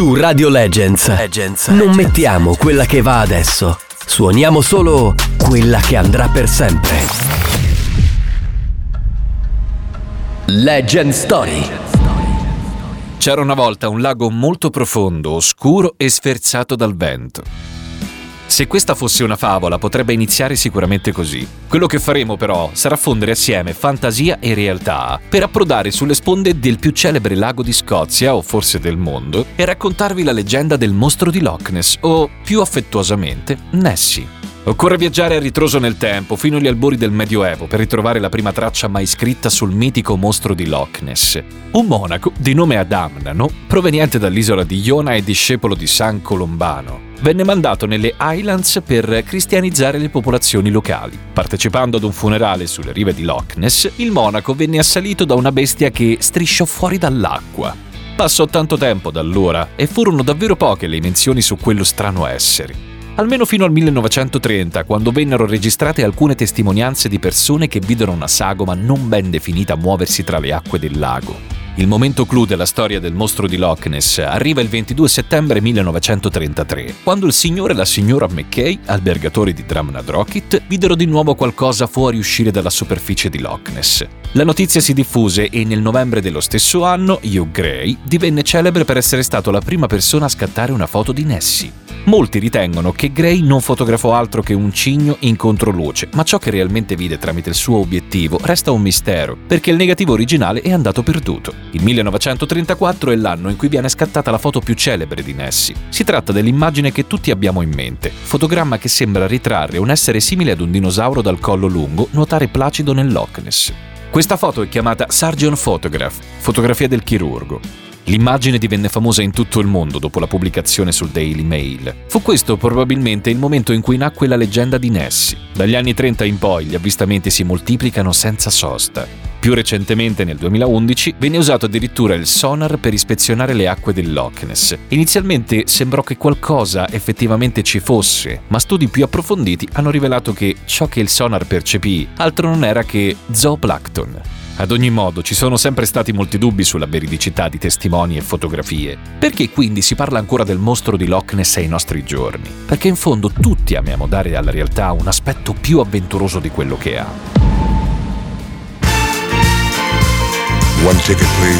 Su Radio Legends non mettiamo quella che va adesso, suoniamo solo quella che andrà per sempre. Legend Story. C'era una volta un lago molto profondo, oscuro e sferzato dal vento. Se questa fosse una favola, potrebbe iniziare sicuramente così. Quello che faremo però sarà fondere assieme fantasia e realtà per approdare sulle sponde del più celebre lago di Scozia, o forse del mondo, e raccontarvi la leggenda del mostro di Loch Ness, o più affettuosamente Nessie. Occorre viaggiare a ritroso nel tempo, fino agli albori del Medioevo, per ritrovare la prima traccia mai scritta sul mitico mostro di Loch Ness. Un monaco di nome Adamnano, proveniente dall'isola di Iona e discepolo di San Colombano, venne mandato nelle Highlands per cristianizzare le popolazioni locali. Partecipando ad un funerale sulle rive di Loch Ness, il monaco venne assalito da una bestia che strisciò fuori dall'acqua. Passò tanto tempo da allora e furono davvero poche le menzioni su quello strano essere. Almeno fino al 1930, quando vennero registrate alcune testimonianze di persone che videro una sagoma non ben definita muoversi tra le acque del lago. Il momento clou della storia del mostro di Loch Ness arriva il 22 settembre 1933, quando il signore e la signora Mackay, albergatori di Drumnadrochit, videro di nuovo qualcosa fuoriuscire dalla superficie di Loch Ness. La notizia si diffuse e nel novembre dello stesso anno Hugh Gray divenne celebre per essere stato la prima persona a scattare una foto di Nessie. Molti ritengono che Gray non fotografò altro che un cigno in controluce, ma ciò che realmente vide tramite il suo obiettivo resta un mistero, perché il negativo originale è andato perduto. Il 1934 è l'anno in cui viene scattata la foto più celebre di Nessie. Si tratta dell'immagine che tutti abbiamo in mente, fotogramma che sembra ritrarre un essere simile ad un dinosauro dal collo lungo nuotare placido nel Loch Ness. Questa foto è chiamata Surgeon Photograph, fotografia del chirurgo. L'immagine divenne famosa in tutto il mondo dopo la pubblicazione sul Daily Mail. Fu questo probabilmente il momento in cui nacque la leggenda di Nessie. Dagli anni 30 in poi gli avvistamenti si moltiplicano senza sosta. Più recentemente, nel 2011, venne usato addirittura il sonar per ispezionare le acque del Loch Ness. Inizialmente sembrò che qualcosa effettivamente ci fosse, ma studi più approfonditi hanno rivelato che ciò che il sonar percepì altro non era che zooplancton. Ad ogni modo, ci sono sempre stati molti dubbi sulla veridicità di testimoni e fotografie. Perché quindi si parla ancora del mostro di Loch Ness ai nostri giorni? Perché in fondo tutti amiamo dare alla realtà un aspetto più avventuroso di quello che ha. One ticket, please.